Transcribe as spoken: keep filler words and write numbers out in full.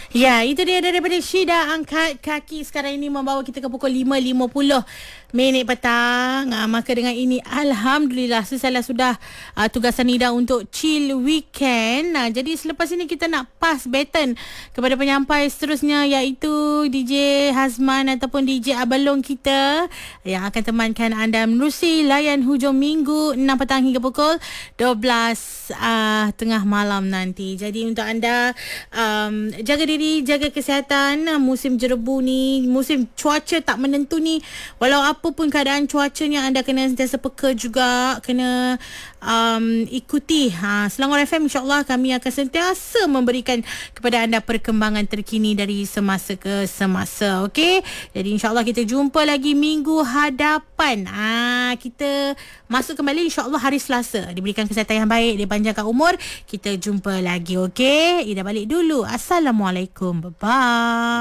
Ya, itu dia daripada Syida Angkat Kaki. Sekarang ini membawa kita ke pukul lima lima puluh minit petang. Ha, maka dengan ini Alhamdulillah selesai sudah uh, tugasan Nida untuk chill weekend. Nah, jadi selepas ini kita nak pass baton kepada penyampai seterusnya, iaitu D J Hazman ataupun D J Abalong kita yang akan temankan anda menerusi layan hujung minggu enam petang hingga pukul dua belas uh, tengah malam nanti. Jadi untuk anda um, jaga diri, jaga kesihatan. Musim jerebu ni, musim cuaca tak menentu ni, walau apa pun keadaan cuacanya, anda kena sentiasa peka juga, kena um, ikuti ha, Selangor F M. InsyaAllah kami akan sentiasa memberikan kepada anda perkembangan terkini dari semasa ke semasa. Okey, jadi insyaAllah kita jumpa lagi minggu hadapan. ha, Kita masuk kembali insyaAllah hari Selasa, diberikan kesihatan yang baik, dipanjangkan umur. Kita jumpa lagi. Okey, Ida balik dulu. Assalamualaikum. Bye-bye.